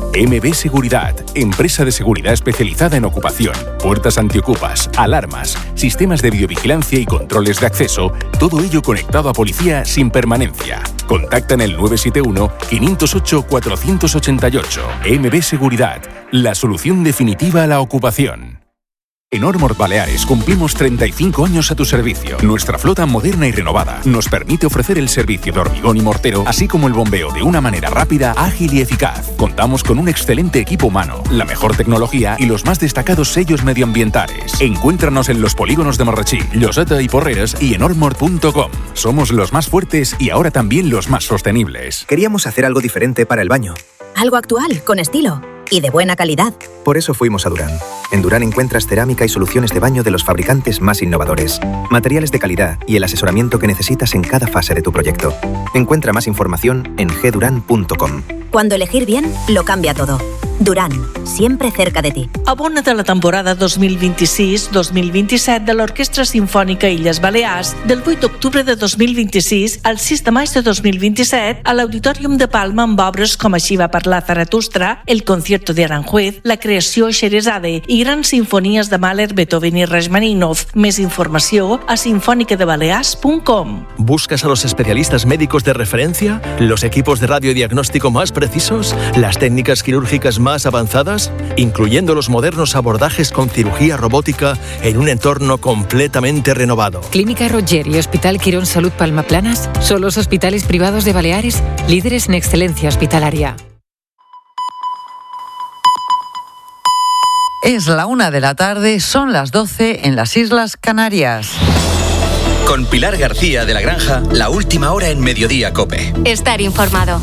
MB Seguridad, empresa de seguridad especializada en ocupación, puertas antiocupas, alarmas, sistemas de videovigilancia y controles de acceso, todo ello conectado a policía sin permanencia. Contacta en el 971-508-488. MB Seguridad, la solución definitiva a la ocupación. En Ormord Baleares cumplimos 35 años a tu servicio. Nuestra flota moderna y renovada nos permite ofrecer el servicio de hormigón y mortero, así como el bombeo de una manera rápida, ágil y eficaz. Contamos con un excelente equipo humano, la mejor tecnología y los más destacados sellos medioambientales. Encuéntranos en los polígonos de Marrachí, Lloseta y Porreres y en ormord.com. Somos los más fuertes y ahora también los más sostenibles. Queríamos hacer algo diferente para el baño. Algo actual, con estilo y de buena calidad. Por eso fuimos a Durán. En Durán encuentras cerámica y soluciones de baño de los fabricantes más innovadores, materiales de calidad y el asesoramiento que necesitas en cada fase de tu proyecto. Encuentra más información en gduran.com. Cuando elegir bien, lo cambia todo. Durán, siempre cerca de ti. Abona de la temporada 2026-2027 de l'Orquestra Simfònica Illes Balears del 8 d'octubre de 2026 al 6 de maig de 2027 a l'Auditorium de Palma amb obres com Així va parlar Zaratustra, El concierto de Aranjuez, La creació Xerezade i grans sinfonies de Mahler, Beethoven i Rachmaninoff. Més informació a sinfonicadebalears.com. ¿Buscas a los especialistas médicos de referencia? ¿Los equipos de radiodiagnóstico más precisos? ¿Las técnicas quirúrgicas más avanzadas? Incluyendo los modernos abordajes con cirugía robótica en un entorno completamente renovado. Clínica Roger y Hospital Quirón Salud Palma Planas son los hospitales privados de Baleares, líderes en excelencia hospitalaria. Es la 1 de la tarde, son las 12 en las Islas Canarias. Con Pilar García de la Granja, la última hora en Mediodía COPE. Estar informado.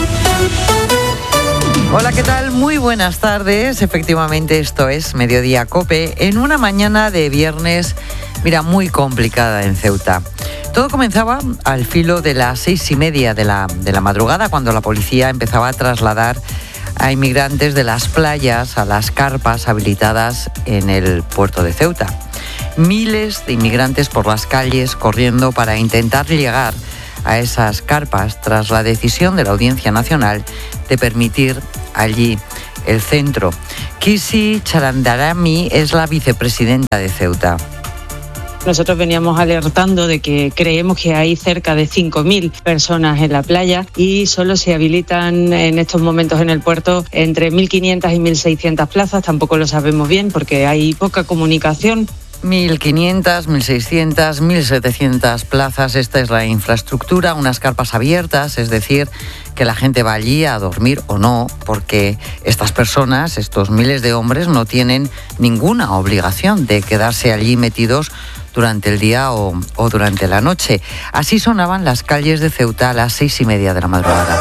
Hola, ¿qué tal? Muy buenas tardes. Efectivamente, esto es Mediodía COPE en una mañana de viernes, mira, muy complicada en Ceuta. Todo comenzaba al filo de las 6:30 de la madrugada, cuando la policía empezaba a trasladar a inmigrantes de las playas a las carpas habilitadas en el puerto de Ceuta. Miles de inmigrantes por las calles corriendo para intentar llegar a esas carpas tras la decisión de la Audiencia Nacional de permitir allí el centro. Kisi Charandarami es la vicepresidenta de Ceuta. Nosotros veníamos alertando de que creemos que hay cerca de 5.000 personas en la playa y solo se habilitan en estos momentos en el puerto entre 1.500 y 1.600 plazas. Tampoco lo sabemos bien porque hay poca comunicación. 1.500, 1.600, 1.700 plazas, esta es la infraestructura, unas carpas abiertas, es decir, que la gente va allí a dormir o no, porque estas personas, estos miles de hombres, no tienen ninguna obligación de quedarse allí metidos durante el día o durante la noche. Así sonaban las calles de Ceuta a las 6:30 de la madrugada.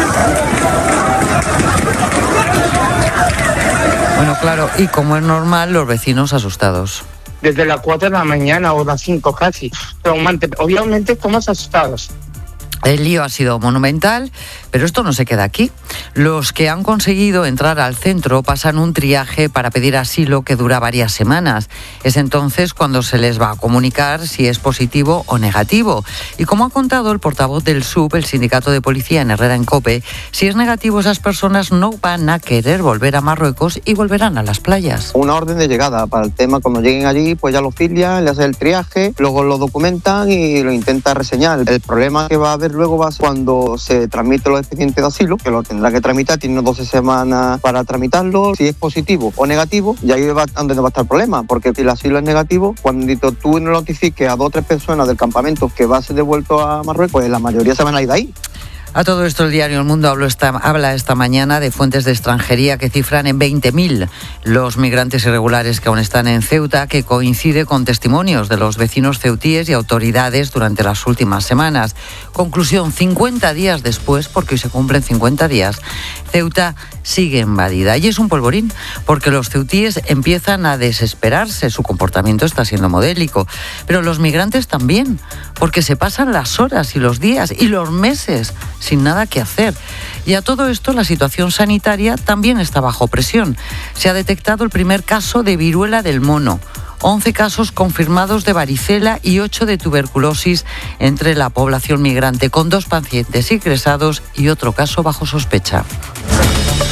Bueno, claro, y como es normal, los vecinos asustados. Desde las 4 de la mañana o las 5 casi. Obviamente estamos asustados. El lío ha sido monumental, pero esto no se queda aquí. Los que han conseguido entrar al centro pasan un triaje para pedir asilo que dura varias semanas. Es entonces cuando se les va a comunicar si es positivo o negativo. Y como ha contado el portavoz del SUB, el sindicato de policía en Herrera en COPE, si es negativo esas personas no van a querer volver a Marruecos y volverán a las playas. Una orden de llegada para el tema, cuando lleguen allí pues ya lo filian, le hacen el triaje, luego lo documentan y lo intentan reseñar. El problema que va a haber luego va a ser cuando se tramite los expedientes de asilo, que lo tendrá que tramitar, tiene 12 semanas para tramitarlo. Si es positivo o negativo, y ahí va donde va a estar el problema, porque si el asilo es negativo, cuando tú no notifiques a 2 o 3 personas del campamento que va a ser devuelto a Marruecos, pues la mayoría se van a ir de ahí. A todo esto, el diario El Mundo habla esta mañana de fuentes de extranjería que cifran en 20.000 los migrantes irregulares que aún están en Ceuta, que coincide con testimonios de los vecinos ceutíes y autoridades durante las últimas semanas. Conclusión, 50 días después, porque hoy se cumplen 50 días, Ceuta sigue invadida. Y es un polvorín, porque los ceutíes empiezan a desesperarse. Su comportamiento está siendo modélico. Pero los migrantes también, porque se pasan las horas y los días y los meses sin nada que hacer. Y a todo esto, la situación sanitaria también está bajo presión. Se ha detectado el primer caso de viruela del mono, 11 casos confirmados de varicela y 8 de tuberculosis entre la población migrante, con 2 pacientes ingresados y otro caso bajo sospecha.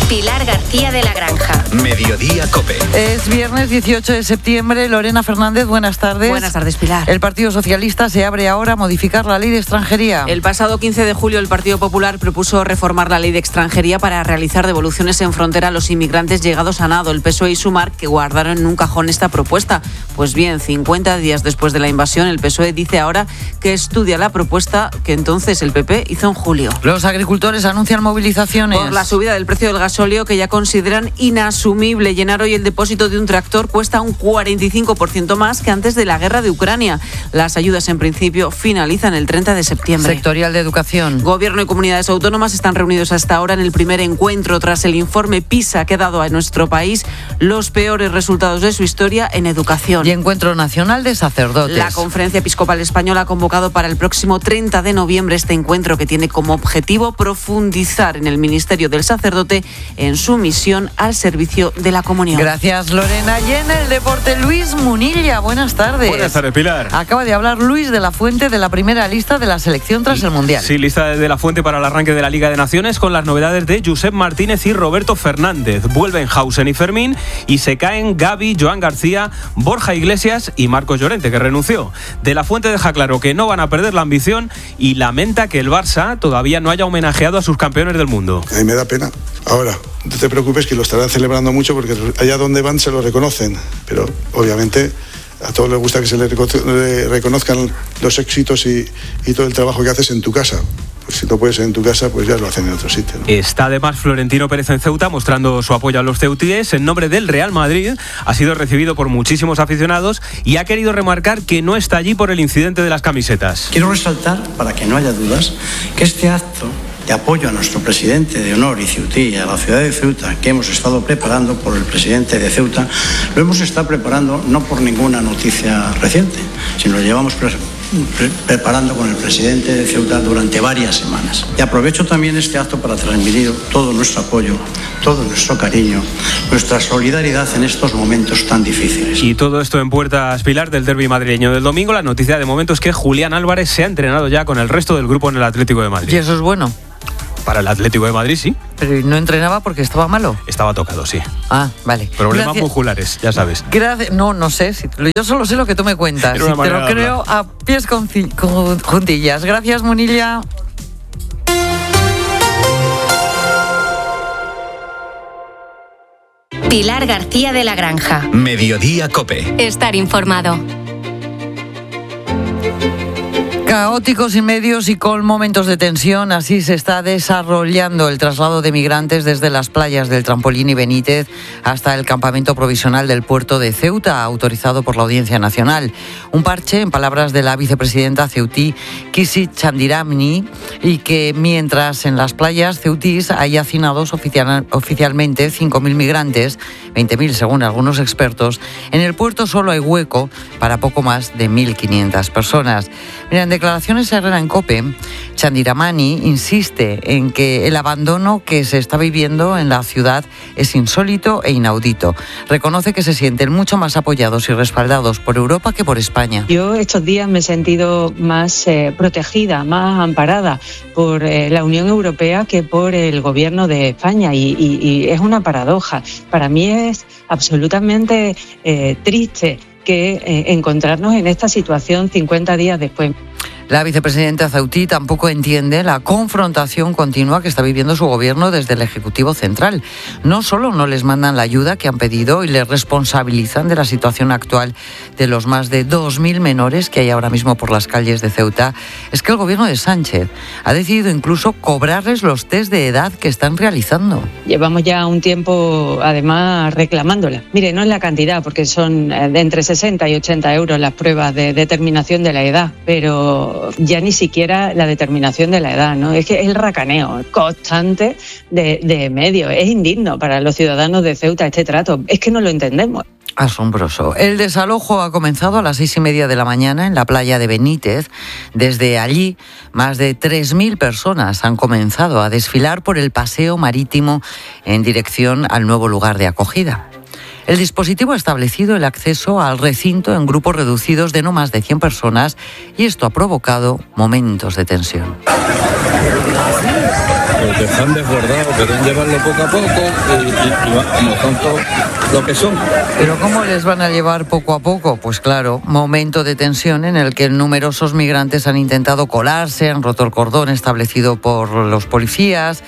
Pilar García de la Granja. Mediodía COPE. Es viernes 18 de septiembre. Lorena Fernández, buenas tardes. Buenas tardes, Pilar. El Partido Socialista se abre ahora a modificar la ley de extranjería. El pasado 15 de julio el Partido Popular propuso reformar la ley de extranjería para realizar devoluciones en frontera a los inmigrantes llegados a nado. El PSOE y Sumar que guardaron en un cajón esta propuesta. Pues bien, 50 días después de la invasión, el PSOE dice ahora que estudia la propuesta que entonces el PP hizo en julio. Los agricultores anuncian movilizaciones. Por la subida del precio del gasóleo que ya consideran inasumible. Llenar hoy el depósito de un tractor cuesta un 45% más que antes de la guerra de Ucrania. Las ayudas en principio finalizan el 30 de septiembre. Sectorial de educación. Gobierno y comunidades autónomas están reunidos hasta ahora en el primer encuentro tras el informe PISA que ha dado a nuestro país los peores resultados de su historia en educación. Y encuentro nacional de sacerdotes. La Conferencia Episcopal Española ha convocado para el próximo 30 de noviembre este encuentro que tiene como objetivo profundizar en el ministerio del sacerdote en su misión al servicio de la comunión. Gracias, Lorena. Y en el deporte, Luis Munilla. Buenas tardes. Buenas tardes, Pilar. Acaba de hablar Luis de la Fuente de la primera lista de la selección tras el Mundial. Sí, lista de la Fuente para el arranque de la Liga de Naciones con las novedades de Josep Martínez y Roberto Fernández. Vuelven Hausen y Fermín y se caen Gavi, Joan García, Borja Iglesias y Marcos Llorente, que renunció. De la Fuente deja claro que no van a perder la ambición y lamenta que el Barça todavía no haya homenajeado a sus campeones del mundo. A mí me da pena. Ahora, no te preocupes que lo estarán celebrando mucho porque allá donde van se lo reconocen, pero obviamente a todos les gusta que se les reconozcan los éxitos y todo el trabajo que haces en tu casa. Pues si no puedes en tu casa, pues ya lo hacen en otro sitio, ¿no? Está además Florentino Pérez en Ceuta mostrando su apoyo a los ceutíes en nombre del Real Madrid. Ha sido recibido por muchísimos aficionados y ha querido remarcar que no está allí por el incidente de las camisetas. Quiero resaltar, para que no haya dudas, que este acto de apoyo a nuestro presidente de honor y ceutí, a la ciudad de Ceuta, que hemos estado preparando por el presidente de Ceuta, lo hemos estado preparando no por ninguna noticia reciente, sino lo llevamos preparando con el presidente de Ceuta durante varias semanas. Y aprovecho también este acto para transmitir todo nuestro apoyo, todo nuestro cariño, nuestra solidaridad en estos momentos tan difíciles. Y todo esto en puertas, Pilar, del derbi madrileño del domingo. La noticia de momento es que Julián Álvarez se ha entrenado ya con el resto del grupo en el Atlético de Madrid. Y eso es bueno. Para el Atlético de Madrid, sí. Pero no entrenaba porque estaba malo. Estaba tocado, sí. Ah, vale. Problemas musculares, ya sabes. Gracias. No sé. Yo solo sé lo que tú me cuentas. Te lo creo a pies juntillas. Gracias, Munilla. Pilar García de la Granja. Mediodía COPE. Estar informado. Caóticos sin medios y con momentos de tensión, así se está desarrollando el traslado de migrantes desde las playas del Trampolín y Benítez hasta el campamento provisional del puerto de Ceuta, autorizado por la Audiencia Nacional. Un parche, en palabras de la vicepresidenta ceutí, Kisi Chandiramani, y que mientras en las playas ceutís hay hacinados oficialmente 5.000 migrantes, 20.000 según algunos expertos, en el puerto solo hay hueco para poco más de 1.500 personas. Mira, en declaraciones a Herrera en COPE, Chandiramani insiste en que el abandono que se está viviendo en la ciudad es insólito e inaudito. Reconoce que se sienten mucho más apoyados y respaldados por Europa que por España. Yo estos días me he sentido más protegida, más amparada por la Unión Europea que por el gobierno de España y es una paradoja. Para mí es absolutamente triste que encontrarnos en esta situación 50 días después. La vicepresidenta ceutí tampoco entiende la confrontación continua que está viviendo su gobierno desde el Ejecutivo Central. No solo no les mandan la ayuda que han pedido y les responsabilizan de la situación actual de los más de 2.000 menores que hay ahora mismo por las calles de Ceuta, es que el gobierno de Sánchez ha decidido incluso cobrarles los test de edad que están realizando. Llevamos ya un tiempo, además, reclamándola. Mire, no es la cantidad, porque son de entre 60 y 80 euros las pruebas de determinación de la edad, pero ya ni siquiera la determinación de la edad, ¿no? Es que es el racaneo constante de medios. Es indigno para los ciudadanos de Ceuta este trato. Es que no lo entendemos. Asombroso. El desalojo ha comenzado a las 6:30 de la mañana en la playa de Benítez. Desde allí, más de 3.000 personas han comenzado a desfilar por el paseo marítimo en dirección al nuevo lugar de acogida. El dispositivo ha establecido el acceso al recinto en grupos reducidos de no más de 100 personas y esto ha provocado momentos de tensión. Porque están desbordados, quieren llevarlo poco a poco y como son todos lo que son. ¿Pero cómo les van a llevar poco a poco? Pues claro, momento de tensión en el que numerosos migrantes han intentado colarse, han roto el cordón establecido por los policías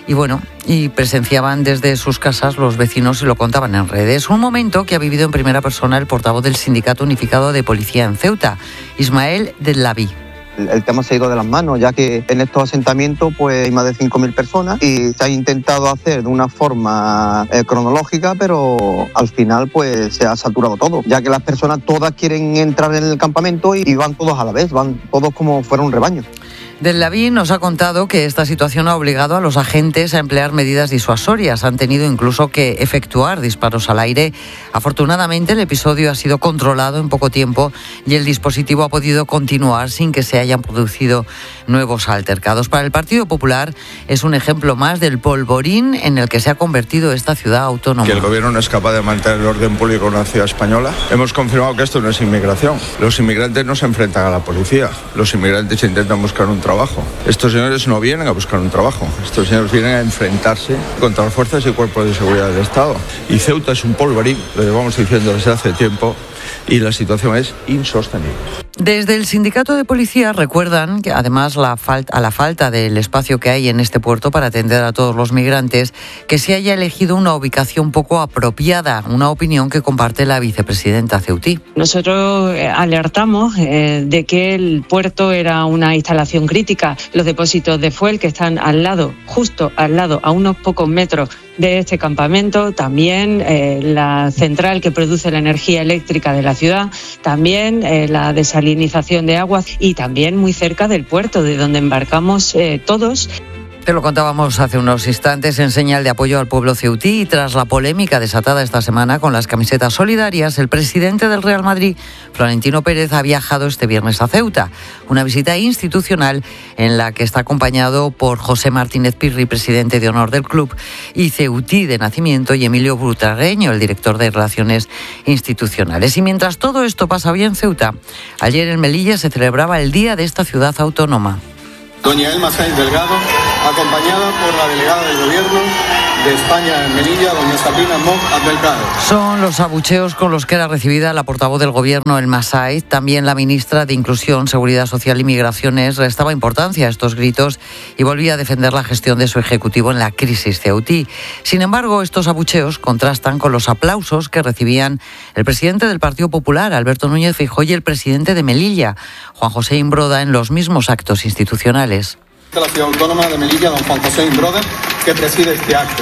y presenciaban desde sus casas los vecinos y lo contaban en redes. Un momento que ha vivido en primera persona el portavoz del Sindicato Unificado de Policía en Ceuta, Ismael Dellaví. El tema se ha ido de las manos, ya que en estos asentamientos pues hay más de 5.000 personas y se ha intentado hacer de una forma cronológica, pero al final pues se ha saturado todo, ya que las personas todas quieren entrar en el campamento y van todos a la vez, van todos como fuera un rebaño. Dellaví nos ha contado que esta situación ha obligado a los agentes a emplear medidas disuasorias. Han tenido incluso que efectuar disparos al aire. Afortunadamente, el episodio ha sido controlado en poco tiempo y el dispositivo ha podido continuar sin que se hayan producido nuevos altercados. Para el Partido Popular es un ejemplo más del polvorín en el que se ha convertido esta ciudad autónoma. Que el gobierno no es capaz de mantener el orden público en una ciudad española. Hemos confirmado que esto no es inmigración. Los inmigrantes no se enfrentan a la policía. Los inmigrantes intentan buscar un trabajo. Estos señores no vienen a buscar un trabajo. Estos señores vienen a enfrentarse contra las fuerzas y cuerpos de seguridad del Estado. Y Ceuta es un polvorín, lo llevamos diciendo desde hace tiempo, y la situación es insostenible. Desde el sindicato de policía recuerdan que además a la falta del espacio que hay en este puerto para atender a todos los migrantes, que se haya elegido una ubicación poco apropiada, una opinión que comparte la vicepresidenta ceutí. Nosotros alertamos de que el puerto era una instalación crítica. Los depósitos de fuel que están al lado, justo al lado, a unos pocos metros de este campamento, también la central que produce la energía eléctrica de la ciudad, también la desalinización de aguas y también muy cerca del puerto de donde embarcamos todos. Te lo contábamos hace unos instantes en señal de apoyo al pueblo ceutí y tras la polémica desatada esta semana con las camisetas solidarias, el presidente del Real Madrid, Florentino Pérez, ha viajado este viernes a Ceuta. Una visita institucional en la que está acompañado por José Martínez Pirri, presidente de honor del club, y ceutí de nacimiento, y Emilio Butragueño, el director de Relaciones Institucionales. Y mientras todo esto pasa bien en Ceuta, ayer en Melilla se celebraba el Día de esta ciudad autónoma. Doña Elma Sainz Delgado, acompañada por la delegada del Gobierno de España en Melilla, doña Sabrina Mock Abdelkader. Son los abucheos con los que era recibida la portavoz del Gobierno, Elma Sainz. También la ministra de Inclusión, Seguridad Social y Migraciones restaba importancia a estos gritos y volvía a defender la gestión de su ejecutivo en la crisis ceutí. Sin embargo, estos abucheos contrastan con los aplausos que recibían el presidente del Partido Popular, Alberto Núñez Feijóo, y el presidente de Melilla, Juan José Imbroda, en los mismos actos institucionales. De la ciudad autónoma de Melilla, don Juan José Imbroda, que preside este acto.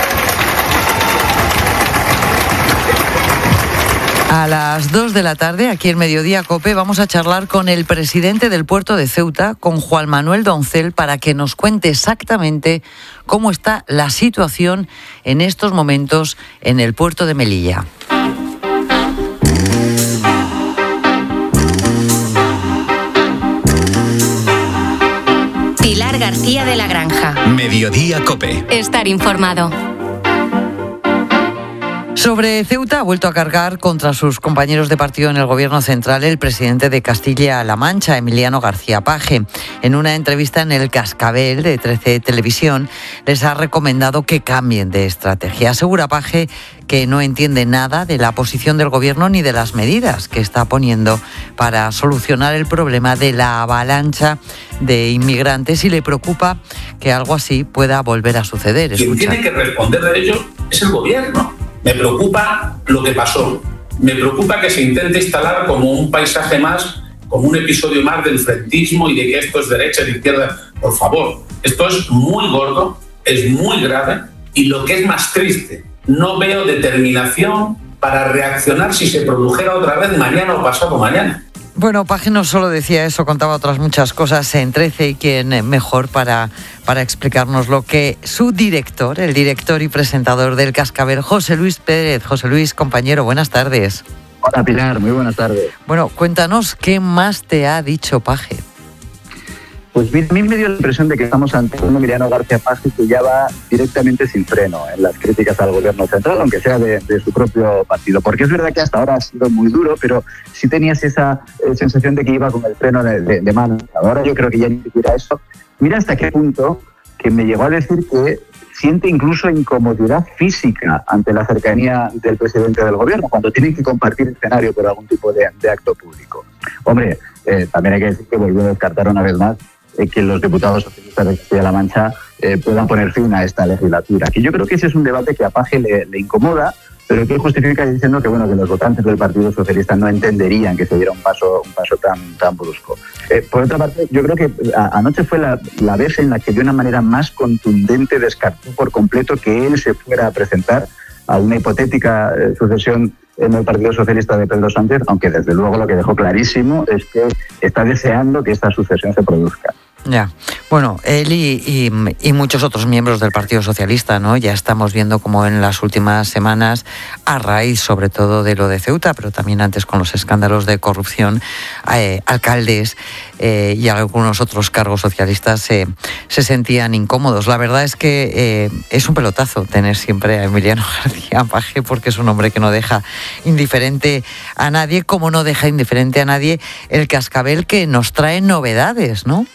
A las 2 de la tarde, aquí en Mediodía COPE, vamos a charlar con el presidente del puerto de Ceuta, con Juan Manuel Doncel, para que nos cuente exactamente cómo está la situación en estos momentos en el puerto de Melilla. Pilar García de la Granja. Mediodía COPE. Estar informado. Sobre Ceuta ha vuelto a cargar contra sus compañeros de partido en el Gobierno central el presidente de Castilla-La Mancha, Emiliano García Paje. En una entrevista en El Cascabel de 13 Televisión, les ha recomendado que cambien de estrategia. Asegura Paje que no entiende nada de la posición del Gobierno ni de las medidas que está poniendo para solucionar el problema de la avalancha de inmigrantes y le preocupa que algo así pueda volver a suceder. Quien tiene que responder de ello es el Gobierno. Me preocupa lo que pasó. Me preocupa que se intente instalar como un paisaje más, como un episodio más del frentismo y de que esto es derecha y izquierda. Por favor, esto es muy gordo, es muy grave y lo que es más triste, no veo determinación para reaccionar si se produjera otra vez mañana o pasado mañana. Bueno, Paje no solo decía eso, contaba otras muchas cosas en 13 y quién mejor para explicarnos lo que su director, el director y presentador del Cascabel, José Luis Pérez. José Luis, compañero, buenas tardes. Hola Pilar, muy buenas tardes. Bueno, cuéntanos qué más te ha dicho Paje. Pues a mí me dio la impresión de que estamos ante un Emiliano García Paje que ya va directamente sin freno en las críticas al gobierno central, aunque sea de su propio partido. Porque es verdad que hasta ahora ha sido muy duro, pero sí tenías esa sensación de que iba con el freno de mano. Ahora yo creo que ya ni siquiera eso. Mira hasta qué punto que me llegó a decir que siente incluso incomodidad física ante la cercanía del presidente del gobierno, cuando tienen que compartir escenario por algún tipo de acto público. Hombre, también hay que decir que volvió a descartar una vez más que los diputados socialistas de Castilla-La Mancha puedan poner fin a esta legislatura. Que yo creo que ese es un debate que a Paje le incomoda, pero que justifica diciendo que bueno, que los votantes del Partido Socialista no entenderían que se diera un paso tan brusco. Por otra parte, yo creo que anoche fue la vez en la que de una manera más contundente descartó por completo que él se fuera a presentar a una hipotética sucesión en el Partido Socialista de Pedro Sánchez, aunque desde luego lo que dejó clarísimo es que está deseando que esta sucesión se produzca. Ya, bueno, él y muchos otros miembros del Partido Socialista, ¿no? Ya estamos viendo como en las últimas semanas, a raíz sobre todo de lo de Ceuta, pero también antes con los escándalos de corrupción, alcaldes y algunos otros cargos socialistas se sentían incómodos. La verdad es que es un pelotazo tener siempre a Emiliano García Paje, porque es un hombre que no deja indiferente a nadie, como no deja indiferente a nadie el cascabel que nos trae novedades, ¿no?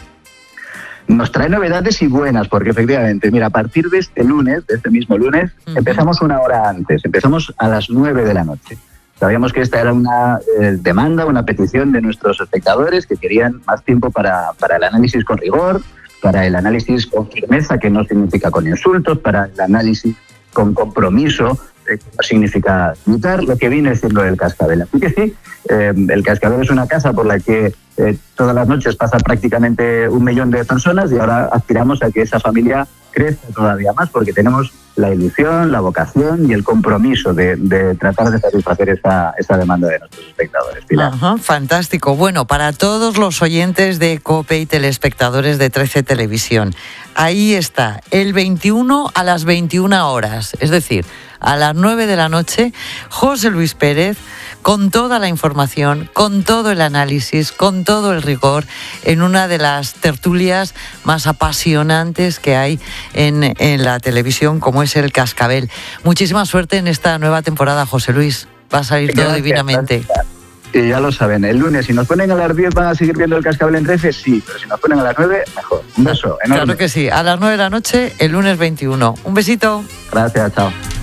Nos trae novedades y buenas, porque efectivamente, mira, a partir de este mismo lunes, empezamos una hora antes, empezamos a las 9 de la noche. Sabíamos que esta era una demanda, una petición de nuestros espectadores que querían más tiempo para el análisis con rigor, para el análisis con firmeza, que no significa con insultos, para el análisis con compromiso, que no significa imitar, lo que viene siendo el cascabel. Así que sí, el cascabel es una casa por la que todas las noches pasa prácticamente 1 millón de personas y ahora aspiramos a que esa familia crezca todavía más, porque tenemos la ilusión, la vocación y el compromiso de tratar de satisfacer esa demanda de nuestros espectadores. Pilar. Ajá, fantástico. Bueno, para todos los oyentes de COPE y telespectadores de 13 Televisión, ahí está, el 21 a las 21 horas, es decir, a las 9 de la noche, José Luis Pérez, con toda la información, con todo el análisis, con todo el rigor, en una de las tertulias más apasionantes que hay en la televisión, como es El Cascabel. Muchísima suerte en esta nueva temporada, José Luis. Va a salir todo divinamente. Y ya lo saben, el lunes, si nos ponen a las 10, ¿van a seguir viendo El Cascabel en 13? Sí, pero si nos ponen a las 9, mejor. Un beso enorme. Claro que sí, a las 9 de la noche, el lunes 21. Un besito. Gracias, chao.